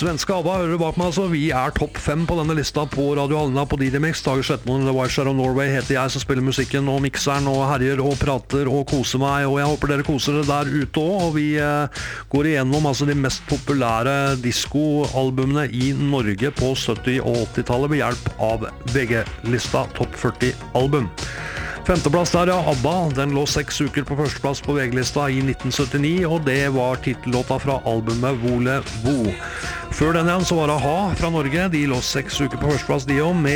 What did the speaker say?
Svenska ABBA hører du bak meg altså. Vi topp 5 på denne lista på Radio Alna på DJ-mix. Tage Sletmoen, The White Share of Norway heter jeg, som spiller musikken og mikseren og herjer og prater og koser meg. Og jeg håper dere koser dere der ute også. Og vi går igjennom altså de mest populære disco-albumene i Norge på 70- og 80-tallet ved hjelp av VG-lista Topp 40 album. Femteplass der, ABBA. Den lå 6 uker på førsteplass på VG-lista i 1979, og det var titellåta fra albumet Voulez-Vous. Før den igjen så var det A-ha fra Norge. De lå 6 uker på førsteplass de også, med